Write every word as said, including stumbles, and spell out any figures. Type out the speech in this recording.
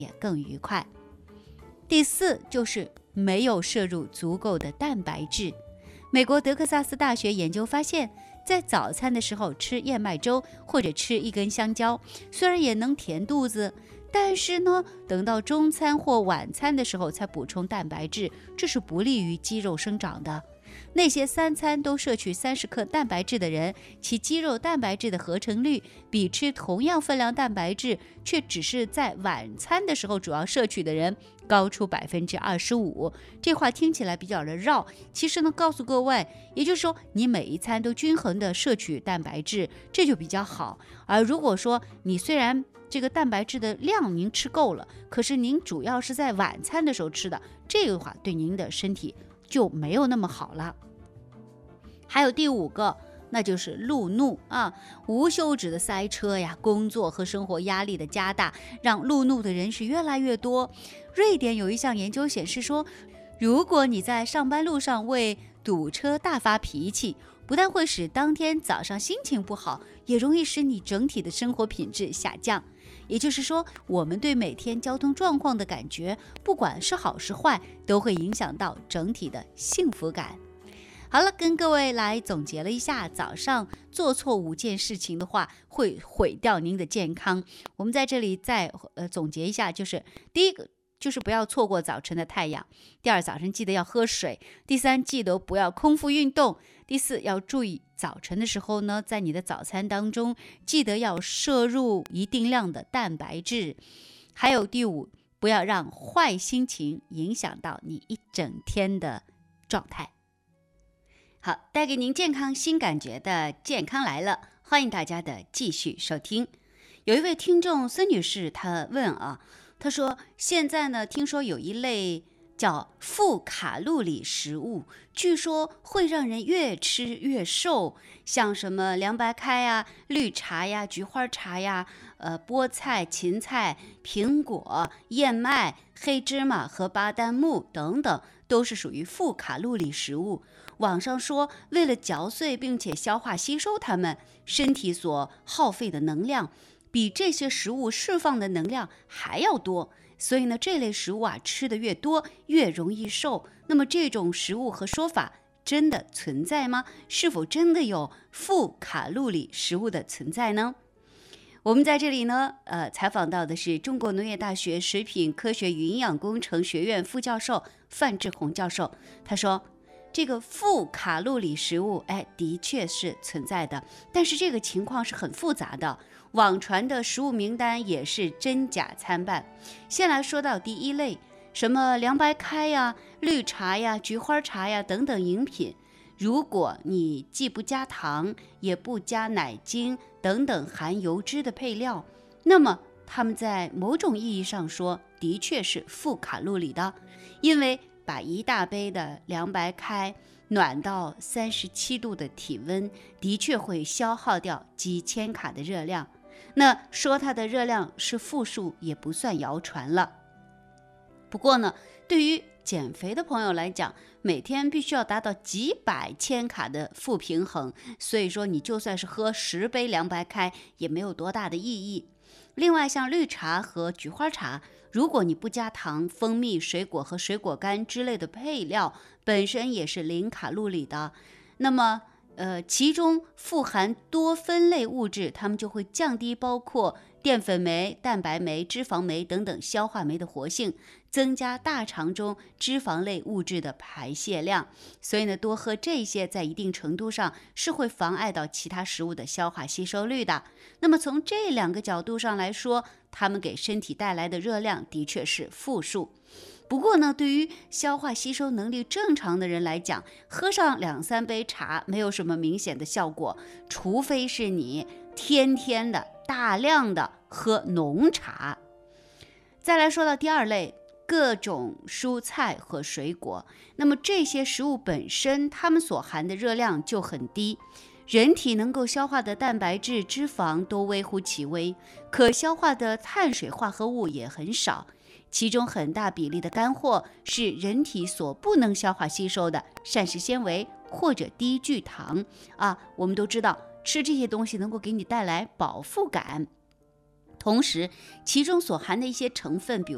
也更愉快。第四就是没有摄入足够的蛋白质。美国德克萨斯大学研究发现，在早餐的时候吃燕麦粥或者吃一根香蕉，虽然也能填肚子，但是呢，等到中餐或晚餐的时候才补充蛋白质，这是不利于肌肉生长的。那些三餐都摄取三十克蛋白质的人，其肌肉蛋白质的合成率比吃同样分量蛋白质却只是在晚餐的时候主要摄取的人高出百分之二十五。这话听起来比较的绕，其实呢，告诉各位，也就是说，你每一餐都均衡的摄取蛋白质，这就比较好。而如果说你虽然这个蛋白质的量您吃够了，可是您主要是在晚餐的时候吃的，这个话对您的身体就没有那么好了。还有第五个，那就是路怒啊，无休止的塞车呀，工作和生活压力的加大，让路怒的人是越来越多。瑞典有一项研究显示说，如果你在上班路上为堵车大发脾气，不但会使当天早上心情不好，也容易使你整体的生活品质下降。也就是说，我们对每天交通状况的感觉，不管是好是坏，都会影响到整体的幸福感。好了，跟各位来总结了一下，早上做错五件事情的话，会毁掉您的健康。我们在这里再呃总结一下，就是第一个就是不要错过早晨的太阳；第二，早晨记得要喝水；第三，记得不要空腹运动；第四，要注意早晨的时候呢，在你的早餐当中记得要摄入一定量的蛋白质；还有第五，不要让坏心情影响到你一整天的状态。好，带给您健康新感觉的健康来了，欢迎大家的继续收听。有一位听众孙女士，她问啊，她说现在呢，听说有一类叫负卡路里食物，据说会让人越吃越瘦，像什么凉白开呀、绿茶呀、菊花茶呀、呃菠菜、芹菜、苹果、燕麦、黑芝麻和巴旦木等等，都是属于负卡路里食物。网上说，为了嚼碎并且消化吸收它们，身体所耗费的能量比这些食物释放的能量还要多，所以呢，这类食物啊吃得越多越容易瘦。那么这种食物和说法真的存在吗？是否真的有负卡路里食物的存在呢？我们在这里呢，呃，采访到的是中国农业大学食品科学与营养工程学院副教授范志红教授，他说，这个负卡路里食物，哎，的确是存在的，但是这个情况是很复杂的，网传的食物名单也是真假参半。先来说到第一类，什么凉白开呀、绿茶呀、菊花茶呀等等饮品，如果你既不加糖，也不加奶精等等含油脂的配料，那么它们在某种意义上说，的确是负卡路里的，因为把一大杯的凉白开暖到三十七度的体温，的确会消耗掉几千卡的热量。那说它的热量是负数也不算谣传了。不过呢，对于减肥的朋友来讲，每天必须要达到几百千卡的负平衡，所以说你就算是喝十杯凉白开也没有多大的意义。另外，像绿茶和菊花茶，如果你不加糖、蜂蜜、水果和水果干之类的配料，本身也是零卡路里的。那么，呃，其中富含多酚类物质，它们就会降低包括淀粉酶、蛋白酶、脂肪酶等等消化酶的活性，增加大肠中脂肪类物质的排泄量。所以呢，多喝这些在一定程度上是会妨碍到其他食物的消化吸收率的。那么从这两个角度上来说，它们给身体带来的热量的确是负数。不过呢，对于消化吸收能力正常的人来讲，喝上两三杯茶没有什么明显的效果，除非是你天天的大量的喝浓茶。再来说到第二类，各种蔬菜和水果，那么这些食物本身它们所含的热量就很低，人体能够消化的蛋白质、脂肪都微乎其微，可消化的碳水化合物也很少，其中很大比例的干货是人体所不能消化吸收的膳食纤维或者低聚糖啊。我们都知道吃这些东西能够给你带来饱腹感，同时其中所含的一些成分，比如